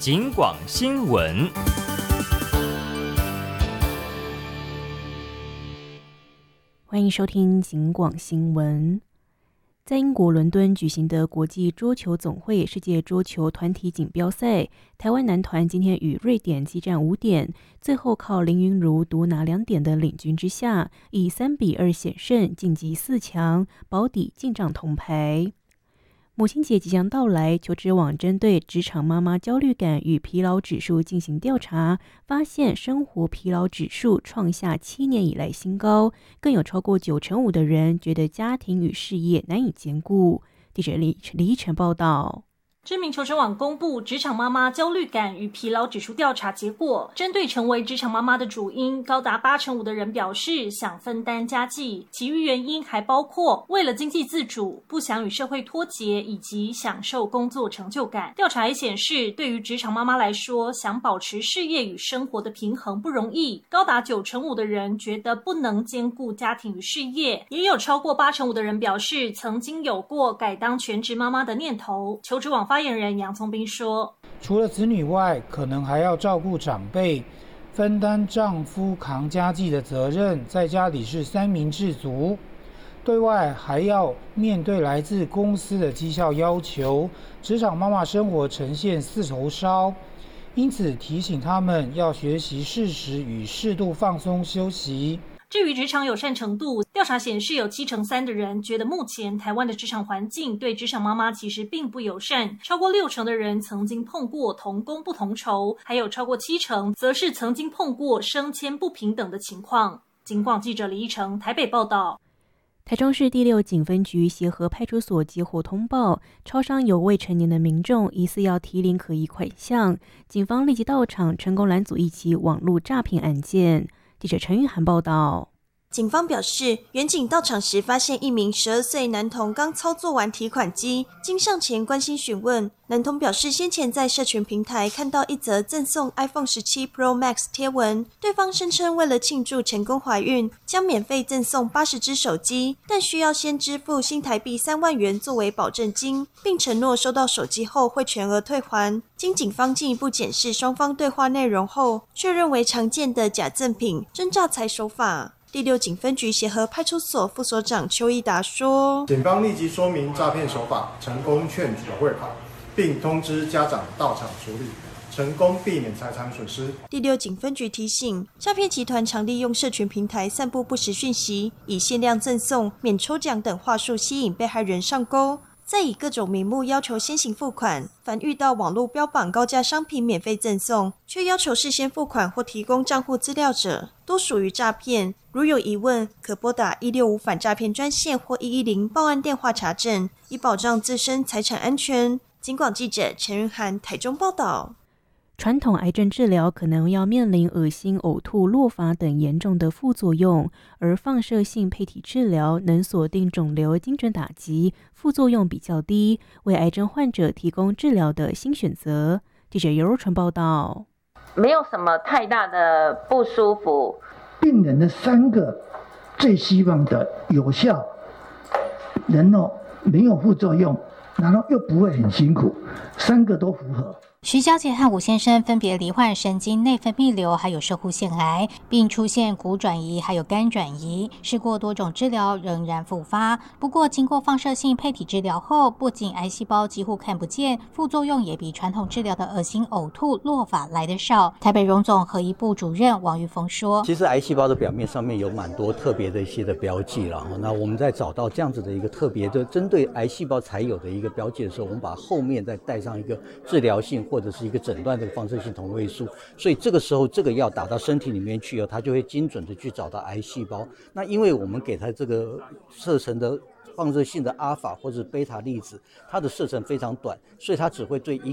警广新闻。 欢迎收听警广新闻。在英国伦敦举行的国际桌球总会世界桌球团体锦标赛，台湾男团今天与瑞典激战5点，最后靠林昀儒独拿2点的领军之下，以3-2险胜晋级4强，保底进账铜牌。母亲节即将到来，求职网针对职场妈妈焦虑感与疲劳指数进行调查，发现生活疲劳指数创下7年以来新高，更有超过95%的人觉得家庭与事业难以兼顾。记者李晨报道。 知名求职网公布职场妈妈焦虑感与疲劳指数调查结果，针对成为职场妈妈的主因，高达85%的人表示想分担家计，其余原因还包括为了经济自主、不想与社会脱节以及享受工作成就感。调查也显示，对于职场妈妈来说，想保持事业与生活的平衡不容易，高达95%的人觉得不能兼顾家庭与事业，也有超过85%的人表示曾经有过改当全职妈妈的念头。求职网发言人杨聪斌说， 除了子女外，可能还要照顾长辈，分担丈夫扛家计的责任，在家里是三明治族，对外还要面对来自公司的绩效要求，职场妈妈生活呈现4头烧，因此提醒他们要学习适时与适度放松休息。 至于职场友善程度，调查显示有73%的人觉得目前台湾的职场环境对职场妈妈其实并不友善，超过60%的人曾经碰过同工不同酬，还有超过70%则是曾经碰过升迁不平等的情况。警广记者李一成台北报道。 台中市第6警分局协和派出所接获通报，超商有未成年的民众疑似要提领可疑款项，警方立即到场，成功拦阻一起网络诈骗案件。记者陈玉涵报道。 警方表示，员警到场时发现一名12岁男童刚操作完提款机，经上前关心询问，男童表示先前在社群平台看到一则赠送 iPhone 17 Pro Max 贴文，对方声称为了庆祝成功怀孕，将免费赠送80只手机，但需要先支付新台币3万元作为保证金，并承诺收到手机后会全额退还。经警方进一步检视双方对话内容后，确认为常见的假赠品真诈财手法。第6警分局协和派出所副所长邱一达说， 警方立即说明诈骗手法，成功劝阻汇款，并通知家长到场处理，成功避免财产损失。 第6警分局提醒，诈骗集团常利用社群平台散布不实讯息，以限量赠送、免抽奖等话术吸引被害人上钩，再以各种名目要求先行付款，凡遇到网络标榜高价商品免费赠送，却要求事先付款或提供账户资料者，多属于诈骗。如有疑问，可拨打165反诈骗专线或110报案电话查证，以保障自身财产安全。警广记者陈云涵台中报道。 传统癌症治疗可能要面临恶心、呕吐、落发等严重的副作用，而放射性配体治疗能锁定肿瘤精准打击，副作用比较低，为癌症患者提供治疗的新选择。记者尤若纯报道。 没有什么太大的不舒服。 病人的3个最希望的有效，然后没有副作用，然后又不会很辛苦，3个都符合。 徐小姐和吴先生分别罹患神经内分泌瘤还有射护腺癌，并出现骨转移还有肝转移，试过多种治疗仍然复发。不过经过放射性配体治疗后，不仅癌细胞几乎看不见，副作用也比传统治疗的恶心、呕吐、落发来得少。台北荣总核医部主任王玉峰说， 其实癌细胞的表面上面有蛮多特别的一些的标记了，那我们在找到这样子的一个特别的针对癌细胞才有的一个标记的时候，我们把后面再带上一个治疗性或者是一个诊断的放射性同位素，所以这个时候这个药打到身体里面去它就会精准的去找到癌细胞。那因为我们给它这个射程的放射性的阿法或者贝塔粒子，它的射程非常短，所以它只会对一